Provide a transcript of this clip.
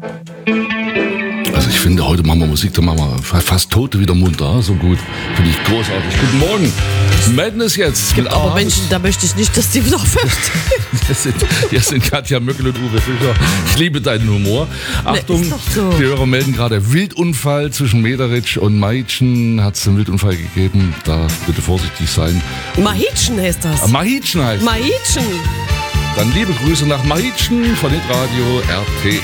Also ich finde, heute machen wir Musik, da machen wir fast Tote wieder munter. So gut. Finde ich großartig. Guten Morgen. Madness jetzt. Gibt aber Menschen, da möchte ich nicht, dass die wieder verstehen. Hier sind Katja Möckel und Uwe Fischer. Ich liebe deinen Humor. Achtung, ist doch so. die Hörer melden gerade Wildunfall zwischen Mederitsch und Mahitschen. Hat es einen Wildunfall gegeben. Da bitte vorsichtig sein. Mahitschen heißt das. Mahitschen heißt. Mahitschen. Dann liebe Grüße nach Mahitschen von Hitradio RT.